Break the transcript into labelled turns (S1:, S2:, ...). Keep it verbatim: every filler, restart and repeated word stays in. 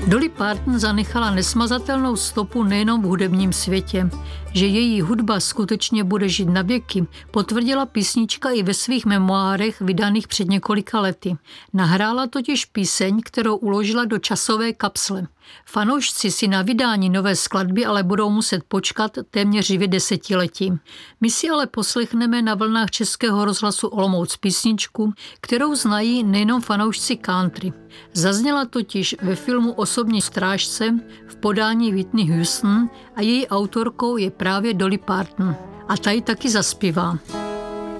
S1: Dolly Parton zanechala nesmazatelnou stopu nejenom v hudebním světě. Že její hudba skutečně bude žít na věky, potvrdila písnička i ve svých memoárech vydaných před několika lety. Nahrála totiž píseň, kterou uložila do časové kapsle. Fanoušci si na vydání nové skladby ale budou muset počkat téměř dvě desetiletí. My si ale poslechneme na vlnách Českého rozhlasu Olomouc písničku, kterou znají nejenom fanoušci country. Zazněla totiž ve filmu Osobní strážce v podání Whitney Houston a její autorkou je právě Dolly Parton. A ta ji taky zaspívá.